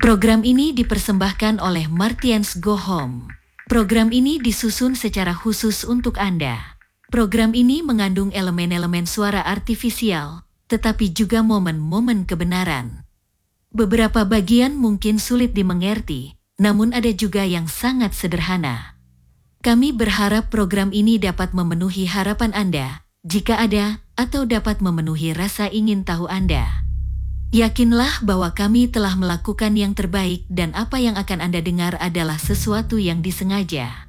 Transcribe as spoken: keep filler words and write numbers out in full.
Program ini dipersembahkan oleh Martians Go Home. Program ini disusun secara khusus untuk Anda. Program ini mengandung elemen-elemen suara artifisial, tetapi juga momen-momen kebenaran. Beberapa bagian mungkin sulit dimengerti, namun ada juga yang sangat sederhana. Kami berharap program ini dapat memenuhi harapan Anda, jika ada, atau dapat memenuhi rasa ingin tahu Anda. Yakinlah bahwa kami telah melakukan yang terbaik dan apa yang akan Anda dengar adalah sesuatu yang disengaja.